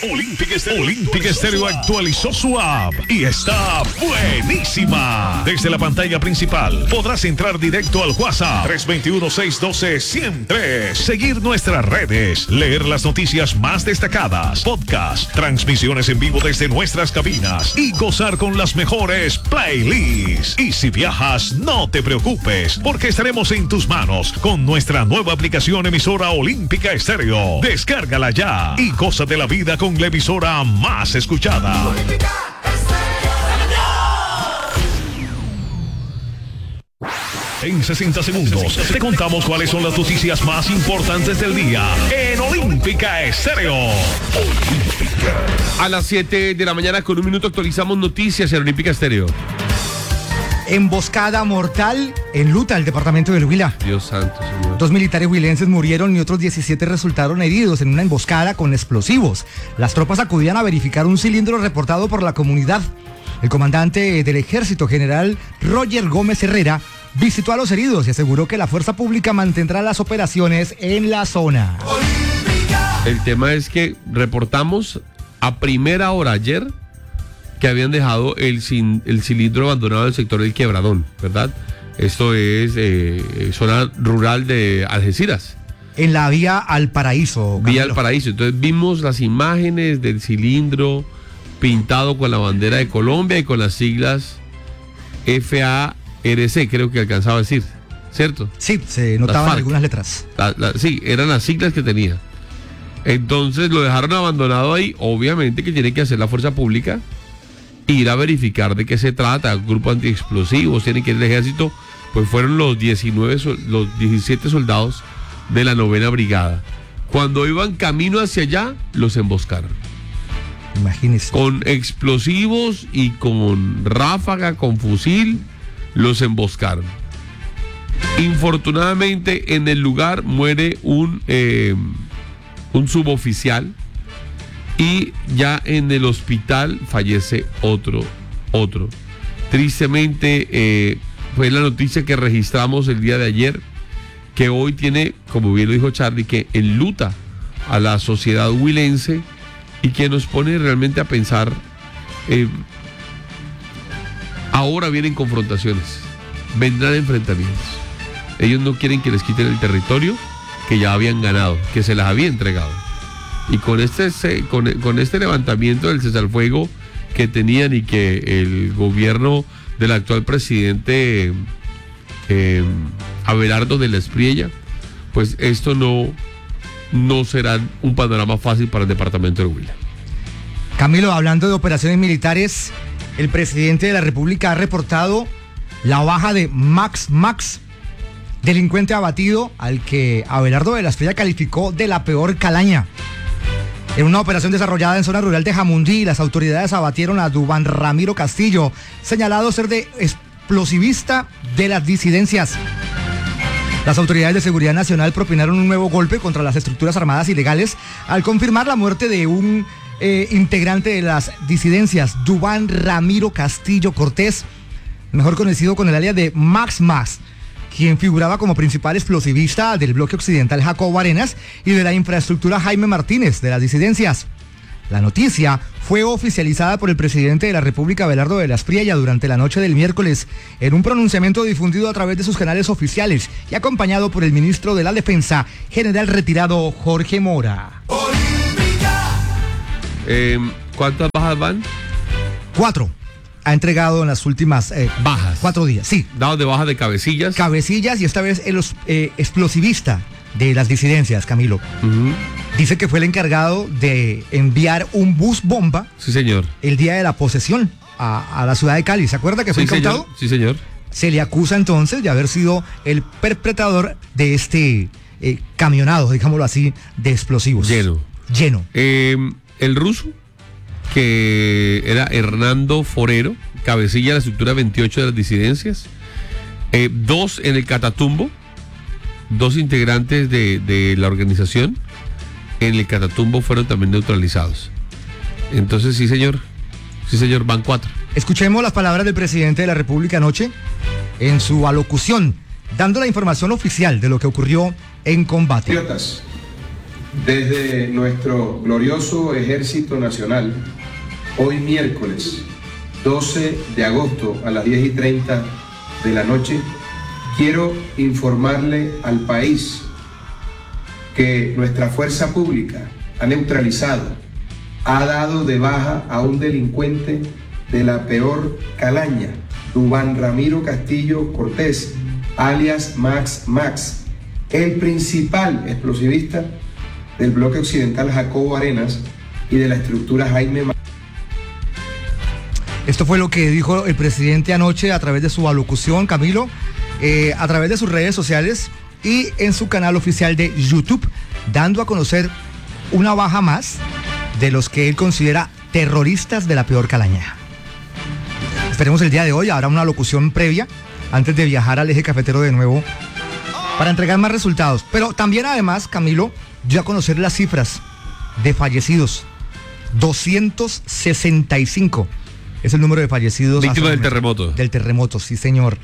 Olímpica Estéreo actualizó su app y está buenísima. Desde la pantalla principal podrás entrar directo al WhatsApp 321-612-103, seguir nuestras redes, leer las noticias más destacadas, podcast, transmisiones en vivo desde nuestras cabinas y gozar con las mejores playlists. Y si viajas, no te preocupes, porque estaremos en tus manos con nuestra nueva aplicación emisora Olímpica Estéreo. Descárgala ya y goza de la vida con la emisora más escuchada. En 60 segundos te contamos cuáles son las noticias más importantes del día en Olímpica Estéreo. A las 7 de la mañana con 1 minuto actualizamos noticias en Olímpica Estéreo. Emboscada mortal en Luta, el departamento del Huila. Dios santo, señor. 2 militares huilenses murieron y otros 17 resultaron heridos en una emboscada con explosivos. Las tropas acudían a verificar un cilindro reportado por la comunidad. El comandante del ejército, general Roger Gómez Herrera, visitó a los heridos y aseguró que la fuerza pública mantendrá las operaciones en la zona. El tema es que reportamos a primera hora ayer que habían dejado el cilindro abandonado en el sector del Quebradón, ¿verdad? Esto es zona rural de Algeciras. En la vía al Paraíso. Vía al Paraíso. Entonces vimos las imágenes del cilindro pintado con la bandera de Colombia y con las siglas FARC, creo que alcanzaba a decir, ¿cierto? Sí, se notaban algunas letras. Sí, eran las siglas que tenía. Entonces lo dejaron abandonado ahí. Obviamente que tiene que hacer la fuerza pública, ir a verificar de qué se trata, grupo antiexplosivos, tiene que ir el ejército. Pues fueron los 17 soldados de la 9ª brigada. Cuando iban camino hacia allá, los emboscaron. Imagínese. Con explosivos y con ráfaga, con fusil, los emboscaron. Infortunadamente, en el lugar muere un suboficial y ya en el hospital fallece otro. Tristemente, fue la noticia que registramos el día de ayer, que hoy tiene, como bien lo dijo Charlie, que enluta a la sociedad huilense y que nos pone realmente a pensar. Ahora vienen confrontaciones, vendrán enfrentamientos. Ellos no quieren que les quiten el territorio que ya habían ganado, que se les había entregado. Y con este levantamiento del cese al fuego que tenían y que el gobierno del actual presidente Abelardo de la Espriella, pues esto no será un panorama fácil para el departamento del Huila. Camilo, hablando de operaciones militares, el presidente de la República ha reportado la baja de Max, delincuente abatido al que Abelardo de la Espriella calificó de la peor calaña. En una operación desarrollada en zona rural de Jamundí, las autoridades abatieron a Duván Ramiro Castillo, señalado ser de explosivista de las disidencias. Las autoridades de seguridad nacional propinaron un nuevo golpe contra las estructuras armadas ilegales al confirmar la muerte de un integrante de las disidencias, Duván Ramiro Castillo Cortés, mejor conocido con el alias de Max, quien figuraba como principal explosivista del bloque occidental Jacobo Arenas y de la infraestructura Jaime Martínez de las disidencias. La noticia fue oficializada por el presidente de la República, Abelardo de la Espriella, durante la noche del miércoles, en un pronunciamiento difundido a través de sus canales oficiales y acompañado por el ministro de la Defensa, general retirado Jorge Mora. ¿Cuántas bajas van? 4. Ha entregado en las últimas bajas. 4 días, sí. Dados de bajas de cabecillas. Cabecillas y esta vez el explosivista de las disidencias, Camilo. Dice que fue el encargado de enviar un bus bomba. Sí, señor. El día de la posesión a la ciudad de Cali. ¿Se acuerda que fue incautado? Señor. Sí, señor. Se le acusa entonces de haber sido el perpetrador de este camionado, digámoslo así, de explosivos. Lleno. El ruso, que era Hernando Forero, cabecilla de la estructura 28 de las disidencias. 2 en el Catatumbo, 2 integrantes de la organización en el Catatumbo fueron también neutralizados. Entonces, sí señor, van 4. Escuchemos las palabras del presidente de la República anoche en su alocución, dando la información oficial de lo que ocurrió en combate. Desde nuestro glorioso Ejército Nacional, hoy miércoles 12 de agosto a las 10:30 de la noche, quiero informarle al país que nuestra fuerza pública ha neutralizado, ha dado de baja a un delincuente de la peor calaña, Duván Ramiro Castillo Cortés, alias Max, el principal explosivista del bloque occidental Jacobo Arenas y de la estructura Jaime. Esto fue lo que dijo el presidente anoche a través de su alocución, Camilo, a través de sus redes sociales y en su canal oficial de YouTube, dando a conocer una baja más de los que él considera terroristas de la peor calaña. Esperemos el día de hoy, habrá una alocución previa antes de viajar al eje cafetero de nuevo para entregar más resultados. Pero también además, Camilo, dio a conocer las cifras de fallecidos. 265 es el número de fallecidos. Víctimas del terremoto. Del terremoto, sí señor.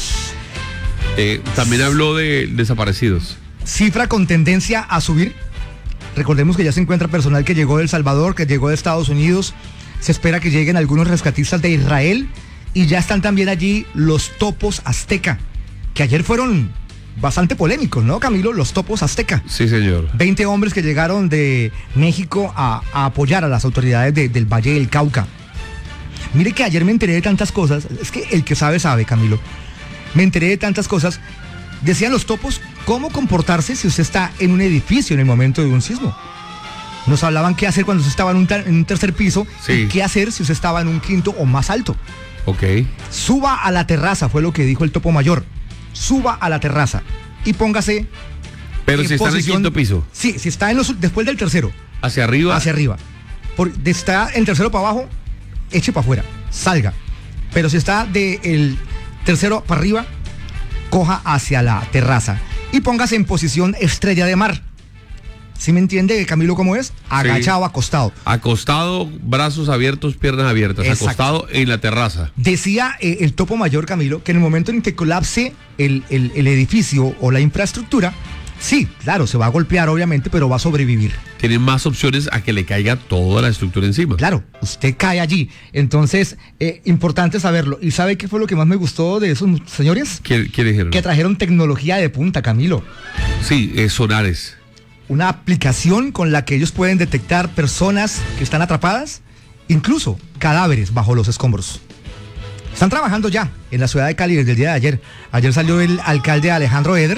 También habló de desaparecidos. Cifra con tendencia a subir. Recordemos que ya se encuentra personal que llegó de El Salvador, que llegó de Estados Unidos. Se espera que lleguen algunos rescatistas de Israel. Y ya están también allí los topos azteca, que ayer fueron bastante polémicos, ¿no, Camilo? Los topos azteca. Sí, señor. 20 hombres que llegaron de México a apoyar a las autoridades del Valle del Cauca. Mire que ayer me enteré de tantas cosas. Es que el que sabe, sabe, Camilo. Me enteré de tantas cosas. Decían los topos cómo comportarse si usted está en un edificio en el momento de un sismo. Nos hablaban qué hacer cuando usted estaba en un tercer piso, sí, y qué hacer si usted estaba en un quinto o más alto. Ok. Suba a la terraza, fue lo que dijo el topo mayor. Suba a la terraza y póngase. Pero si está en el quinto piso. Sí, si está después del tercero. Hacia arriba. Hacia arriba. Está en tercero para abajo, eche para afuera, salga. Pero si está del tercero para arriba, coja hacia la terraza y póngase en posición estrella de mar. ¿Sí me entiende, Camilo, cómo es? Agachado, sí. Acostado. Acostado, brazos abiertos, piernas abiertas. Exacto. Acostado en la terraza. Decía el topo mayor, Camilo, que en el momento en que colapse el edificio o la infraestructura, sí, claro, se va a golpear obviamente, pero va a sobrevivir. Tienen más opciones a que le caiga toda la estructura encima. Claro, usted cae allí. Entonces, importante saberlo. ¿Y sabe qué fue lo que más me gustó de esos señores? ¿Qué dijeron? Que trajeron tecnología de punta, Camilo. Sí, sonares. Una aplicación con la que ellos pueden detectar personas que están atrapadas, incluso cadáveres bajo los escombros. Están trabajando ya en la ciudad de Cali desde el día de ayer. Ayer salió el alcalde Alejandro Eder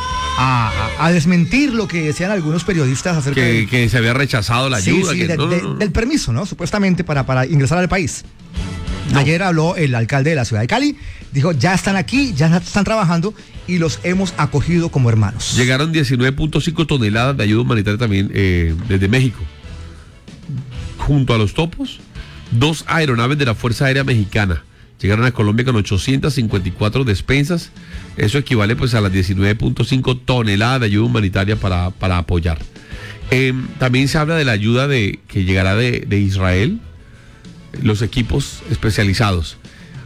a desmentir lo que decían algunos periodistas acerca que se había rechazado la ayuda. Sí, del permiso, ¿no? Supuestamente para ingresar al país. No. Ayer habló el alcalde de la ciudad de Cali, dijo, ya están aquí, ya están trabajando y los hemos acogido como hermanos. Llegaron 19.5 toneladas de ayuda humanitaria también desde México. Junto a los topos, 2 aeronaves de la Fuerza Aérea Mexicana llegaron a Colombia con 854 despensas. Eso equivale pues a las 19.5 toneladas de ayuda humanitaria para apoyar. También se habla de la ayuda que llegará de Israel, los equipos especializados.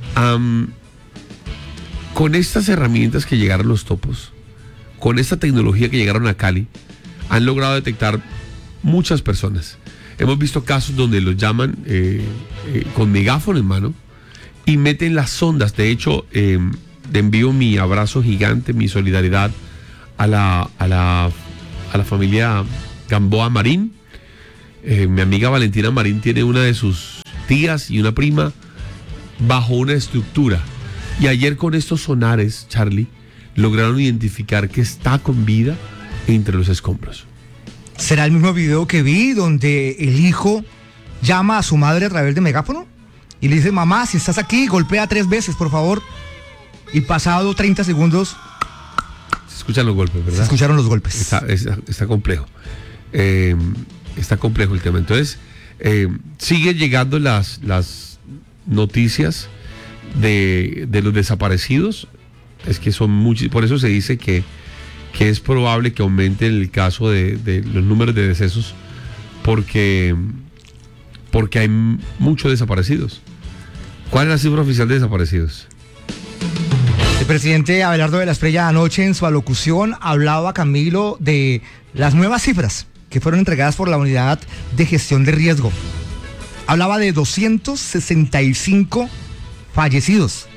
Con estas herramientas que llegaron los topos, con esta tecnología que llegaron a Cali, han logrado detectar muchas personas. Hemos visto casos donde los llaman con megáfono en mano y meten las sondas. De hecho, le envío mi abrazo gigante, mi solidaridad a la familia Gamboa Marín. Mi amiga Valentina Marín tiene una de sus tías y una prima bajo una estructura. Y ayer con estos sonares, Charlie, lograron identificar que está con vida entre los escombros. ¿Será el mismo video que vi donde el hijo llama a su madre a través de megáfono? Y le dice, mamá, si estás aquí, golpea 3 veces, por favor. Y pasado 30 segundos... Se escuchan los golpes, ¿verdad? Se escucharon los golpes. Está complejo. Está complejo el tema. Entonces, sigue llegando las noticias de los desaparecidos. Es que son muchos, por eso se dice que es probable que aumente el caso de los números de decesos, porque hay muchos desaparecidos. ¿Cuál es la cifra oficial de desaparecidos? El presidente Abelardo de la Espriella anoche en su alocución hablaba, Camilo, de las nuevas cifras que que fueron entregadas por la Unidad de Gestión de Riesgo. Hablaba de 265 fallecidos.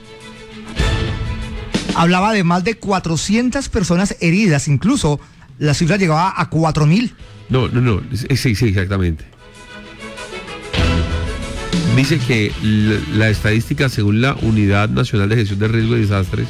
Hablaba de más de 400 personas heridas, incluso la cifra llegaba a 4.000. No, sí, exactamente. Dice que la estadística, según la Unidad Nacional de Gestión de Riesgo y Desastres,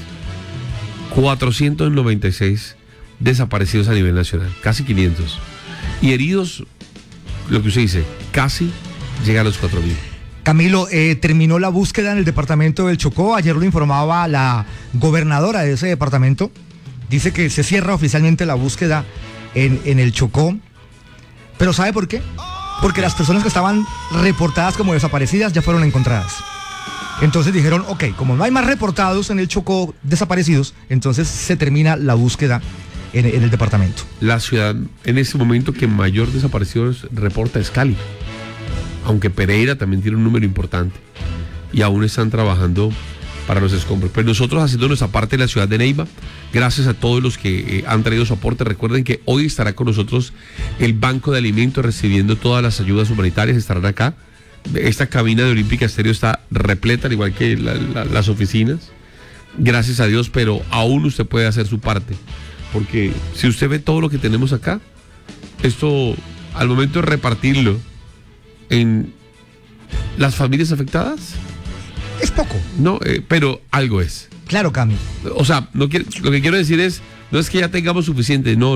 496 desaparecidos a nivel nacional, casi 500. Y heridos, lo que usted dice, casi llega a los 4.000. Camilo, terminó la búsqueda en el departamento del Chocó. Ayer lo informaba la gobernadora de ese departamento. Dice que se cierra oficialmente la búsqueda en el Chocó. ¿Pero sabe por qué? Porque las personas que estaban reportadas como desaparecidas ya fueron encontradas. Entonces dijeron, ok, como no hay más reportados en el Chocó desaparecidos, entonces se termina la búsqueda en el departamento. La ciudad en ese momento que mayor desaparecidos reporta es Cali, aunque Pereira también tiene un número importante y aún están trabajando para los escombros. Pero nosotros haciendo nuestra parte en la ciudad de Neiva, gracias a todos los que han traído su aporte. Recuerden que hoy estará con nosotros el Banco de Alimentos recibiendo todas las ayudas humanitarias, estarán acá. Esta cabina de Olímpica Estéreo está repleta, al igual que las oficinas, gracias a Dios, pero aún usted puede hacer su parte, porque si usted ve todo lo que tenemos acá, esto al momento de repartirlo en las familias afectadas es poco. No, pero algo es. Claro, Cami. O sea, lo que quiero decir es, no es que ya tengamos suficiente, no.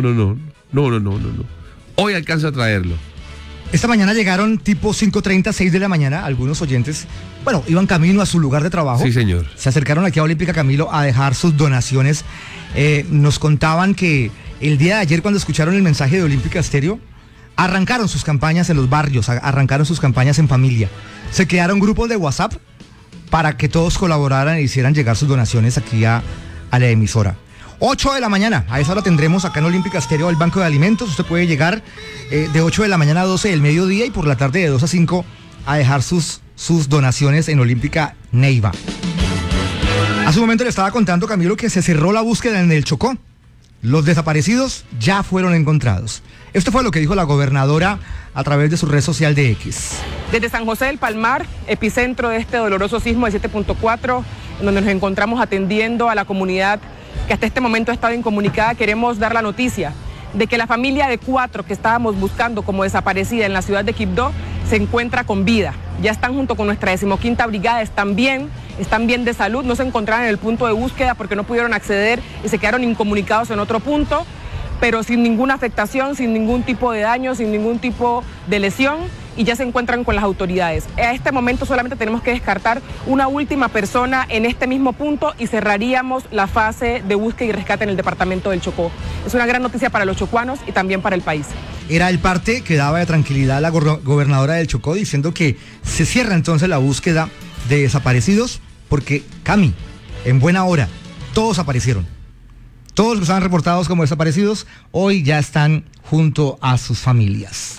Hoy alcanza a traerlo. Esta mañana llegaron tipo 5:30, 6 de la mañana, algunos oyentes, bueno, iban camino a su lugar de trabajo. Sí, señor. Se acercaron aquí a Olímpica, Camilo, a dejar sus donaciones. Nos contaban que el día de ayer, cuando escucharon el mensaje de Olímpica Estéreo, arrancaron sus campañas en los barrios, arrancaron sus campañas en familia. Se crearon grupos de WhatsApp para que todos colaboraran e hicieran llegar sus donaciones aquí a la emisora. 8 de la mañana, a esa hora tendremos acá en Olímpica Estéreo el Banco de Alimentos. Usted puede llegar de 8 de la mañana a 12 del mediodía y por la tarde de 2 a 5 a dejar sus donaciones en Olímpica Neiva. Hace un momento le estaba contando, Camilo, que se cerró la búsqueda en el Chocó. Los desaparecidos ya fueron encontrados. Esto fue lo que dijo la gobernadora a través de su red social de X. Desde San José del Palmar, epicentro de este doloroso sismo de 7.4, en donde nos encontramos atendiendo a la comunidad que hasta este momento ha estado incomunicada, queremos dar la noticia de que la familia de 4 que estábamos buscando como desaparecida en la ciudad de Quibdó se encuentra con vida. Ya están junto con nuestra 15ª brigada, están bien de salud, no se encontraron en el punto de búsqueda porque no pudieron acceder y se quedaron incomunicados en otro punto, pero sin ninguna afectación, sin ningún tipo de daño, sin ningún tipo de lesión, y ya se encuentran con las autoridades. A este momento solamente tenemos que descartar una última persona en este mismo punto y cerraríamos la fase de búsqueda y rescate en el departamento del Chocó. Es una gran noticia para los chocuanos y también para el país. Era el parte que daba de tranquilidad a la gobernadora del Chocó, diciendo que se cierra entonces la búsqueda de desaparecidos, porque, Cami, en buena hora, todos aparecieron. Todos los que estaban reportados como desaparecidos, hoy ya están junto a sus familias.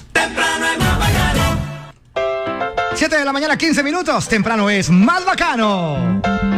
7 de la mañana, 15 minutos. Temprano es más bacano.